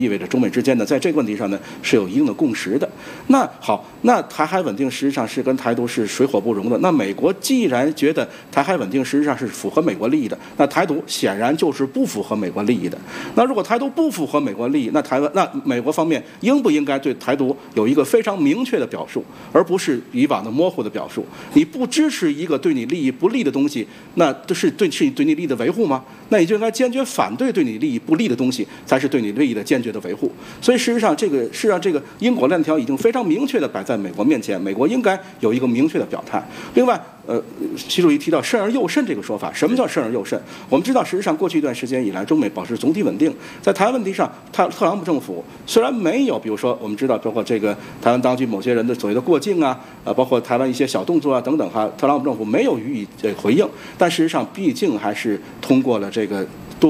意味着中美之间呢，在这个问题上呢是有一定的共识的。那好，那台海稳定实际上是跟台独是水火不容的。那美国既然觉得台海稳定实际上是符合美国利益的，那台独显然就是不符合美国利益的。那如果台独不符合美国利益，那美国方面应不应该对台独有一个非常明确的表述，而不是以往的模糊的表述？你不支持一个对你利益不利的东西，那这是对你利益的维护吗？那你就应该坚决反对对你利益不利的东西，才是对你利益的坚决的维护。所以事实上这个因果链条已经非常明确的摆在美国面前，美国应该有一个明确的表态。另外，习主席提到慎而又慎这个说法，什么叫慎而又慎？我们知道，实际上过去一段时间以来，中美保持总体稳定。在台湾问题上，特朗普政府虽然没有，比如说我们知道，包括这个台湾当局某些人的所谓的过境啊，包括台湾一些小动作啊等等哈，特朗普政府没有予以回应，但事实上毕竟还是通过了这个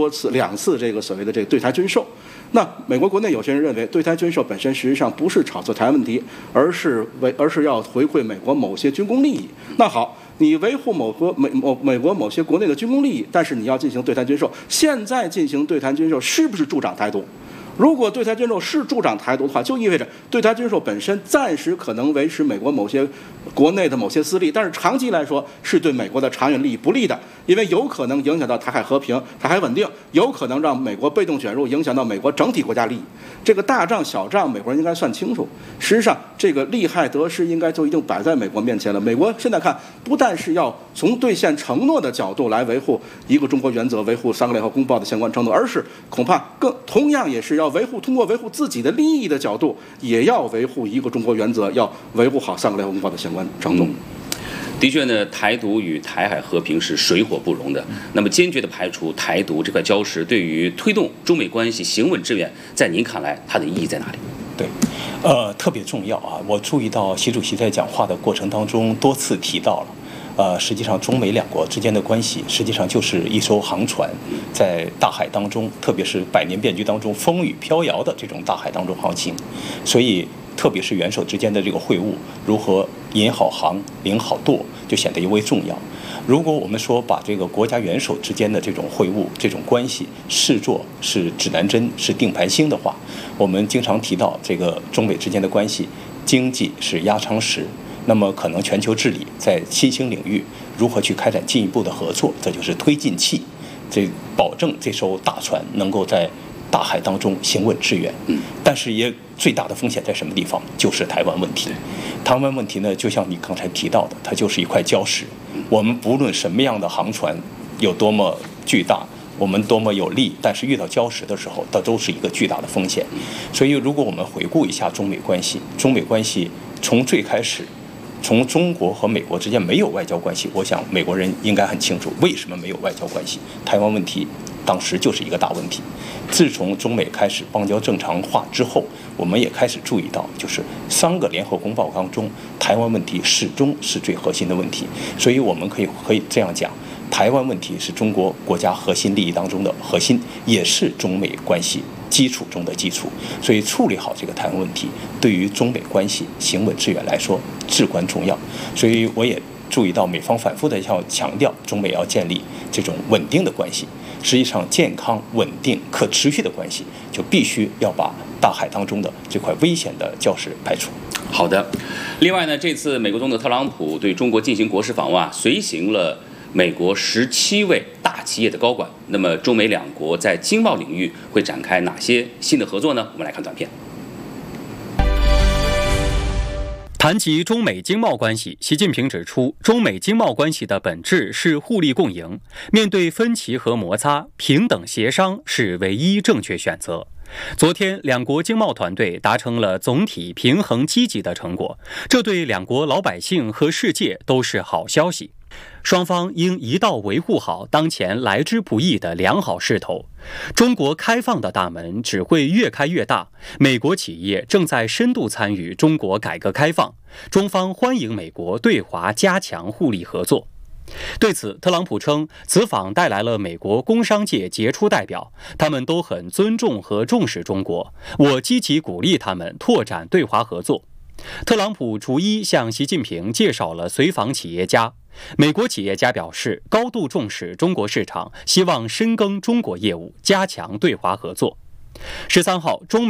2次这个所谓的这个对台军售。那美国国内有些人认为，对台军售本身实际上不是炒作台湾问题，而是要回馈美国某些军工利益。那好，你维护美国某些国内的军工利益，但是你要进行对台军售，现在进行对台军售是不是助长台独？如果对台军售是助长台独的话，就意味着对台军售本身暂时可能维持美国某些国内的某些私利，但是长期来说是对美国的长远利益不利的，因为有可能影响到台海和平、台海稳定，有可能让美国被动卷入，影响到美国整体国家利益。这个大账小账，美国人应该算清楚。实际上，这个利害得失应该就已经摆在美国面前了。美国现在看，不但是要从兑现承诺的角度来维护一个中国原则，维护3个联合公报的相关承诺，而是恐怕同样也是要通过维护自己的利益的角度，也要维护一个中国原则，要维护好3个联合公报的相关承诺。 的确呢，台独与台海和平是水火不容的。那么坚决地排除台独这块礁石，对于推动中美关系行稳致远，在您看来它的意义在哪里？ 对，特别重要啊！我注意到习主席在讲话的过程当中多次提到了。实际上中美两国之间的关系，实际上就是一艘航船在大海当中，特别是百年变局当中风雨飘摇的这种大海当中航行，所以特别是元首之间的这个会晤，如何引好航、领好舵，就显得尤为重要。如果我们说把这个国家元首之间的这种会晤、这种关系视作是指南针、是定盘星的话，我们经常提到这个中美之间的关系，经济是压舱石。那么可能全球治理在新兴领域如何去开展进一步的合作，这就是推进器，这保证这艘大船能够在大海当中行稳致远。但是也最大的风险在什么地方？就是台湾问题。台湾问题呢，就像你刚才提到的，它就是一块礁石。我们不论什么样的航船有多么巨大，我们多么有利，但是遇到礁石的时候，它都是一个巨大的风险。所以如果我们回顾一下中美关系，中美关系从最开始，从中国和美国之间没有外交关系，我想美国人应该很清楚为什么没有外交关系。台湾问题当时就是一个大问题。自从中美开始邦交正常化之后，我们也开始注意到，就是3个联合公报当中，台湾问题始终是最核心的问题。所以我们可以这样讲，台湾问题是中国国家核心利益当中的核心，也是中美关系基础中的基础。所以处理好这个台湾问题，对于中美关系行稳致远来说至关重要。所以我也注意到美方反复的要强调，中美要建立这种稳定的关系。实际上，健康、稳定、可持续的关系，就必须要把大海当中的这块危险的礁石排除。 好的。另外呢，这次美国总统特朗普对中国进行国事访问，随行了美国17位大企业的高管。那么，中美两国在经贸领域会展开哪些新的合作呢？我们来看短片。 谈及中美经贸关系，习近平指出，中美经贸关系的本质是互利共赢，面对分歧和摩擦，平等协商是唯一正确选择。昨天，两国经贸团队达成了总体平衡积极的成果，这对两国老百姓和世界都是好消息。双方应一道维护好当前来之不易的良好势头。中国开放的大门只会越开越大，美国企业正在深度参与中国改革开放，中方欢迎美国对华加强互利合作。对此，特朗普称，此访带来了美国工商界杰出代表，他们都很尊重和重视中国，我积极鼓励他们拓展对华合作。特朗普逐一向习近平介绍了随访企业家。美国企业家表示，高度重视中国市场，希望深耕中国业务，加强对华合作。 13号，中美